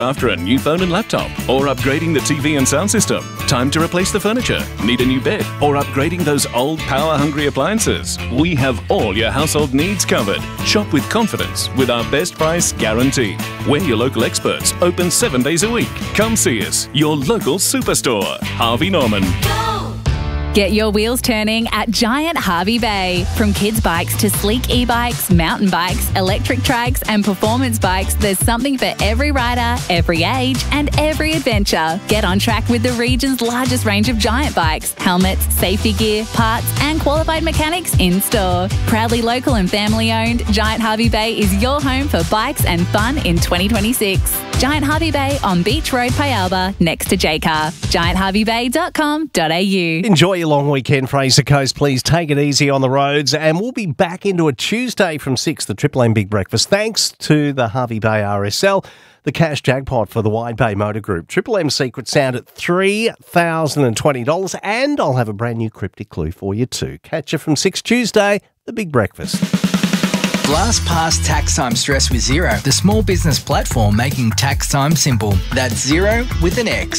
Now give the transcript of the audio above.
After a new phone and laptop, or upgrading the TV and sound system? Time to replace the furniture? Need a new bed? Or upgrading those old power-hungry appliances? We have all your household needs covered. Shop with confidence with our best price guarantee. We're your local experts, open 7 days a week. Come see us, your local superstore. Harvey Norman. Get your wheels turning at Giant Harvey Bay. From kids' bikes to sleek e-bikes, mountain bikes, electric trikes and performance bikes, there's something for every rider, every age and every adventure. Get on track with the region's largest range of Giant bikes, helmets, safety gear, parts and qualified mechanics in store. Proudly local and family owned, Giant Harvey Bay is your home for bikes and fun in 2026. Giant Harvey Bay on Beach Road, Pialba, next to JCar. GiantHarveyBay.com.au. Enjoy your long weekend, Fraser Coast. Please take it easy on the roads, and we'll be back into a Tuesday from 6, the Triple M Big Breakfast, thanks to the Harvey Bay RSL, the cash jackpot for the Wide Bay Motor Group. Triple M Secret Sound at $3,020, and I'll have a brand new cryptic clue for you too. Catch you from 6 Tuesday, the Big Breakfast. Blast past tax time stress with Xero, the small business platform making tax time simple. That's Xero with an X.